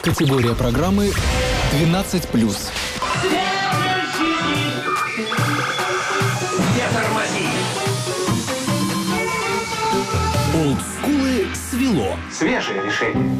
Категория программы 12+. Олдскулы свело. Свежее решение.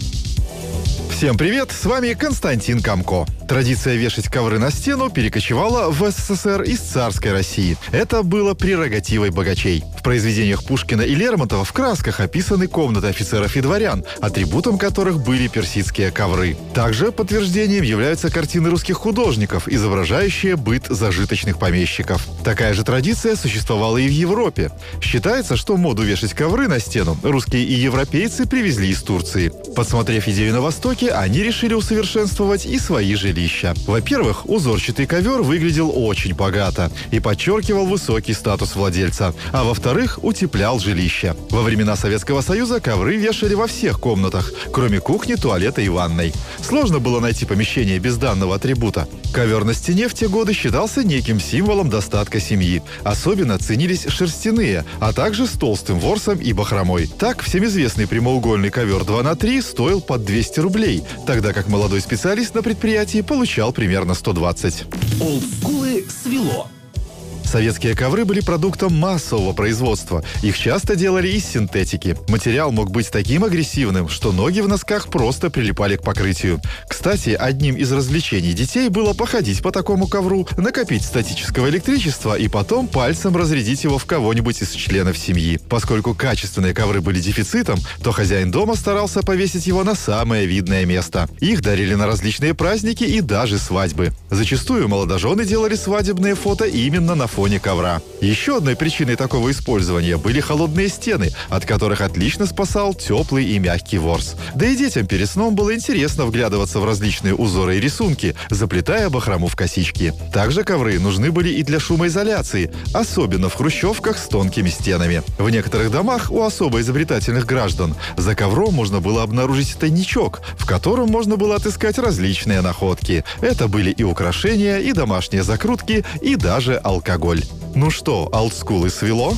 Всем привет, с вами Константин Камко. Традиция вешать ковры на стену перекочевала в СССР из царской России. Это было прерогативой богачей. В произведениях Пушкина и Лермонтова в красках описаны комнаты офицеров и дворян, атрибутом которых были персидские ковры. Также подтверждением являются картины русских художников, изображающие быт зажиточных помещиков. Такая же традиция существовала и в Европе. Считается, что моду вешать ковры на стену русские и европейцы привезли из Турции. Подсмотрев идею на Востоке, они решили усовершенствовать и свои жилища. Во-первых, узорчатый ковер выглядел очень богато и подчеркивал высокий статус владельца. А во-вторых, утеплял жилище. Во времена Советского Союза ковры вешали во всех комнатах, кроме кухни, туалета и ванной. Сложно было найти помещение без данного атрибута. Ковер на стене в те годы считался неким символом достатка семьи. Особенно ценились шерстяные, а также с толстым ворсом и бахромой. Так, всем известный прямоугольный ковер 2х3 стоил под 200 рублей, тогда как молодой специалист на предприятии получал примерно 120. Олдскулы свело. Советские ковры были продуктом массового производства. Их часто делали из синтетики. Материал мог быть таким агрессивным, что ноги в носках просто прилипали к покрытию. Кстати, одним из развлечений детей было походить по такому ковру, накопить статического электричества и потом пальцем разрядить его в кого-нибудь из членов семьи. Поскольку качественные ковры были дефицитом, то хозяин дома старался повесить его на самое видное место. Их дарили на различные праздники и даже свадьбы. Зачастую молодожены делали свадебные фото именно на фоне ковра. Еще одной причиной такого использования были холодные стены, от которых отлично спасал теплый и мягкий ворс. Да и детям перед сном было интересно вглядываться в различные узоры и рисунки, заплетая бахрому в косички. Также ковры нужны были и для шумоизоляции, особенно в хрущевках с тонкими стенами. В некоторых домах у особо изобретательных граждан за ковром можно было обнаружить тайничок, в котором можно было отыскать различные находки. Это были и украшения, и домашние закрутки, и даже алкоголь. Ну что, олдскулы свело?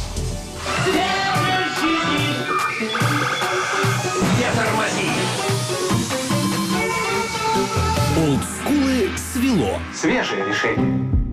Олдскулы свело. Свежее решение.